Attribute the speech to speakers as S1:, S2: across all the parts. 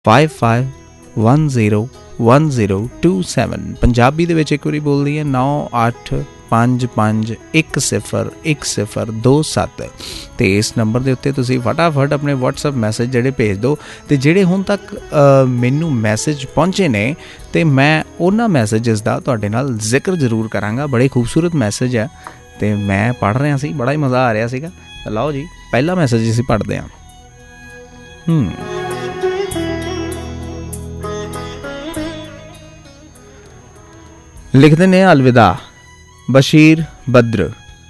S1: 9851011027। पंजाबी दे विच एक बारी बोल दी है 9855101027। तो इस नंबर के उत्ते तुसीं फटाफट अपने WhatsApp मैसेज जिहड़े भेज दो। तो जिहड़े हुण तक मैनू मैसेज पहुँचे ने तो मैं उन्हां मैसेजेस का तुहाडे नाल जिक्र जरूर करांगा। बड़े खूबसूरत मैसेज है तो मैं पढ़ रहा सी, बड़ा ही मज़ा आ रहा सीगा। तो लाओ जी पहला मैसेज असीं पढ़ते हैं। लिखते ने अलविदा बशीर बद्र।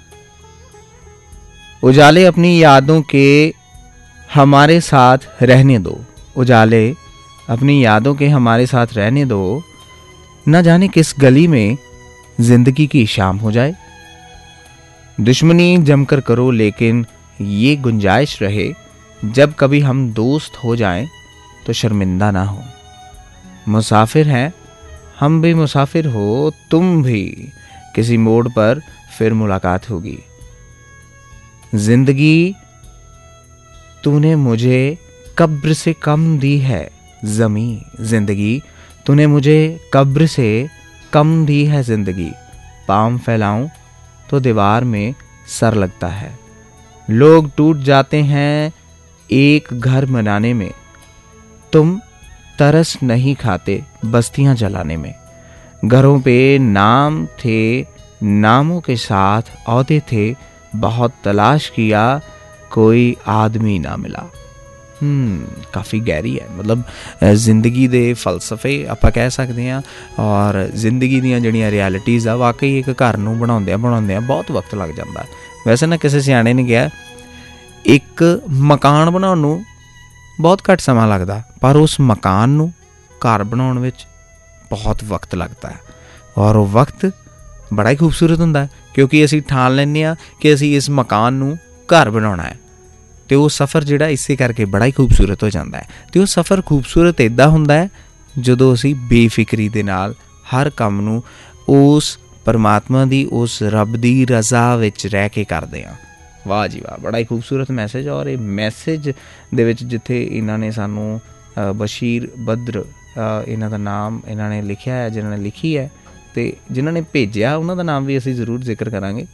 S1: उजाले अपनी यादों के हमारे साथ रहने दो, उजाले अपनी यादों के हमारे साथ रहने दो। न जाने किस गली में जिंदगी की शाम हो जाए। दुश्मनी जमकर करो लेकिन ये गुंजाइश रहे, जब कभी हम दोस्त हो जाएं तो शर्मिंदा ना हो। मुसाफिर हैं हम भी, मुसाफिर हो तुम भी, किसी मोड़ पर फिर मुलाकात होगी। जिंदगी तूने मुझे कब्र से कम दी है ज़मी, जिंदगी तूने मुझे कब्र से कम दी है जिंदगी। पाँव फैलाऊं तो दीवार में सर लगता है। लोग टूट जाते हैं एक घर बनाने में, तुम तरस नहीं खाते बस्तियां जलाने में। घरों पे नाम थे, नामों के साथ औहदे थे, बहुत तलाश किया कोई आदमी ना मिला। काफ़ी गहरी है, मतलब जिंदगी दे फलसफे आप कह सकते हैं। और जिंदगी दी जिहड़ियां रियलिटीज़ आ वाकई एक घर नूं बनाउंदियां बहुत वक्त लग जाता है। वैसे ना किसी सियाणे ने कहा एक मकान बनाउण नूं बहुत घट समा लगता, पर उस मकान नूं घर बनाउण विच बहुत वक्त लगता है। और वो वक्त बड़ा ही खूबसूरत हुंदा है, क्योंकि असीं ठान लैंदे आ कि असीं इस मकान नूं घर बनाउणा है। तो वो सफ़र जिहड़ा इसे करके बड़ा ही खूबसूरत हो जाता है। तो वो सफ़र खूबसूरत इदां हुंदा है जदों असीं बेफिक्री दे नाल हर काम नूं उस परमात्मा दी, उस रब दी रज़ा विच रह के करदे आ। वाह जी वाह, बड़ा ही खूबसूरत मैसेज। और ये मैसेज दे विच जिथे इन्हां ने सानू बशीर बद्र इन्हां दा नाम इन्हां ने लिखिया है, जिन्हां ने लिखी है, तो जिन्हां ने भेजिया उन्हां दा नाम भी असीं जरूर जिक्र करांगे।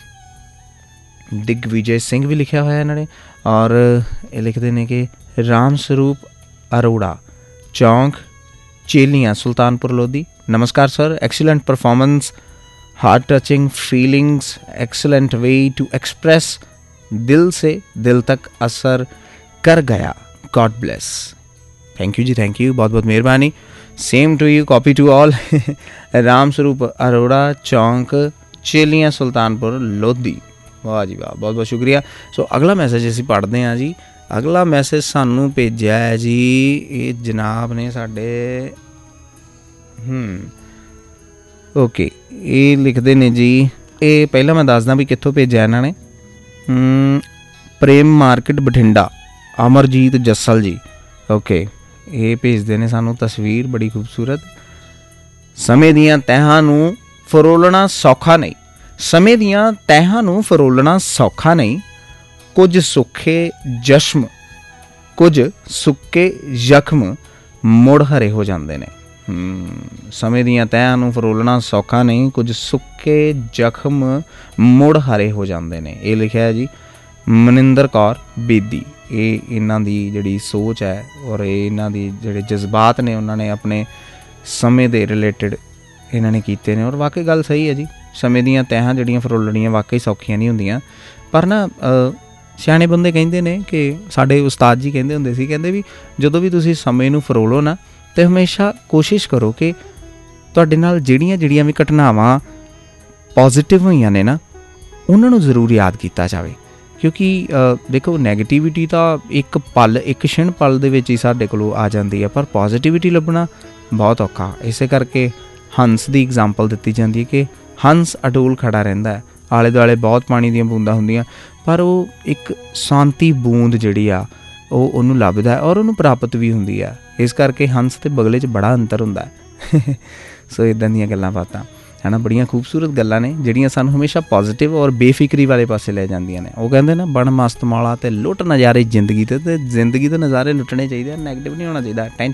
S1: दिग्विजय सिंह भी लिखा हुआ है इन्होंने। और ये लिखते हैं कि राम स्वरूप अरोड़ा, चौंक चेलियाँ, सुल्तानपुर लोधी। नमस्कार sir, excellent performance, heart touching feelings, excellent way to express, दिल से दिल तक असर कर गया। God bless. Thank you ji, thank you, बहुत बहुत मेहरबानी। Same to you, copy to all. Ram Swaroop Arora, चौंक चेलियाँ, सुल्तानपुर लोधी। वाह जी वाह, बहुत बहुत शुक्रिया। सो अगला मैसेज असीं पढ़ते हैं जी। अगला मैसेज सानू भेजा है जी ये जनाब ने साडे ओके, ये लिखते ने जी। ये पहला मैं दसदा भी कित्थों भेजा इन्होंने। प्रेम मार्केट बठिंडा, अमरजीत जस्सल जी। ओके, ये भेजते ने सानू तस्वीर बड़ी खूबसूरत। समय दियां तहां नूं फरोलना सौखा नहीं, समय दियां तहां नूं फरोलना सौखा नहीं। कुछ सुखे जश्म, कुछ सुक्के जख्म मुड़ हरे हो जाते हैं। समय दियां तहां नूं फरोलना सौखा नहीं, कुछ सुक्के जख्म मुड़ हरे हो जाते हैं। ये लिखा है जी मनिंदर कौर बेदी। ये इन्हां दी जिहड़ी सोच है और इन्हां दी जिहड़े जज्बात ने उन्होंने अपने समय दे रिलेटिड इन्होंने कीते ने। और वाकई गल सही है जी, समय दियां तहां जिहड़ियां फरोलणियां वाकई सौखियां नहीं हुंदियां। पर ना सियाणे बंदे कहंदे ने कि साडे उस्ताद जी कहंदे हुंदे सी, कहंदे भी जदों भी तुसीं समय नूं फरोलो ना तो हमेशा कोशिश करो कि तुहाडे नाल जिहड़ियां भी घटनावां पॉजिटिव होईयां ने ना उन्हां नूं जरूर याद कीता जावे। क्योंकि देखो नैगेटिविटी तो एक पल, एक क्षण पल दे विच ही साडे कोलों आ जाती है, पर पॉजिटिविटी लभना बहुत औखा। इसे करके हंस की एग्जाम्पल दी जाती है कि हंस अटूल खड़ा रहिंदा है, आले दुआले बहुत पानी दीयां बूंदां हुंदियां, पर वो एक शांति बूंद जिहड़ी आ ਉਹਨੂੰ ਲੱਭਦਾ है और ਉਹਨੂੰ ਪ੍ਰਾਪਤ भी ਹੁੰਦੀ ਆ। इस करके हंस ਤੇ बगले 'ਚ बड़ा अंतर ਹੁੰਦਾ है। सो इदां ਦੀਆਂ ਗੱਲਾਂ ਬਾਤਾਂ है ना, बड़िया खूबसूरत गल्लां ने ਜਿਹੜੀਆਂ ਸਾਨੂੰ हमेशा पॉजिटिव और बेफिक्री वाले पासे ले ਜਾਂਦੀਆਂ ਨੇ। ਉਹ ਕਹਿੰਦੇ ਨਾ ਬਣ ਮਸਤ ਮੌਲਾ ਤੇ ਲੁੱਟ ਨਜ਼ਾਰੇ ਜ਼ਿੰਦਗੀ ਤੇ ਜ਼ਿੰਦਗੀ ਦੇ ਨਜ਼ਾਰੇ ਲੁੱਟਣੇ ਚਾਹੀਦੇ, ਨੈਗੇਟਿਵ नहीं होना चाहिए।